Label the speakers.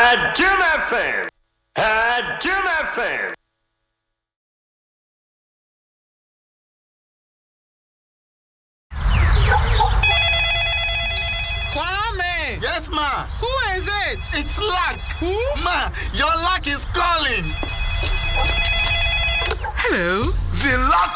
Speaker 1: At Jim FM. At Jim FM.
Speaker 2: Kwame!
Speaker 3: Yes, ma.
Speaker 2: Who is it?
Speaker 3: It's Luck.
Speaker 2: Who?
Speaker 3: Ma, your luck is calling.
Speaker 2: Hello?
Speaker 3: The Luck